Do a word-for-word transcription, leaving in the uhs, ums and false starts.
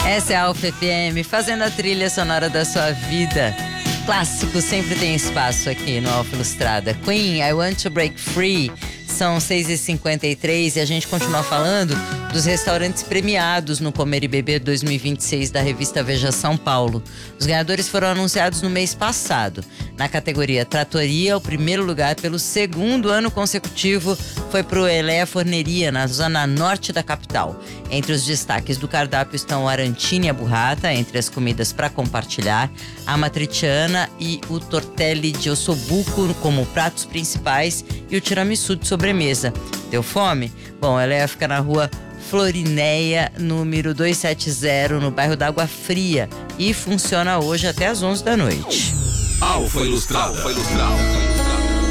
Essa é a Alfa F M, fazendo a trilha sonora da sua vida. Clássico sempre tem espaço aqui no Alfa Ilustrada. Queen, I Want to Break Free. São seis e cinquenta e três e a gente continua falando dos restaurantes premiados no Comer e Beber dois mil e vinte e seis da revista Veja São Paulo. Os ganhadores foram anunciados no mês passado. Na categoria Tratoria, o primeiro lugar pelo segundo ano consecutivo foi para o Elé Forneria, na zona norte da capital. Entre os destaques do cardápio estão o arantini e a burrata, entre as comidas para compartilhar, a matriciana e o tortelli de ossobuco como pratos principais e o tiramisu de sobremesa. Deu fome? Bom, ela fica na rua Florinéia, número duzentos e setenta, no bairro da Água Fria, e funciona hoje até às onze da noite. Alfa Ilustrada. Alfa Ilustrada.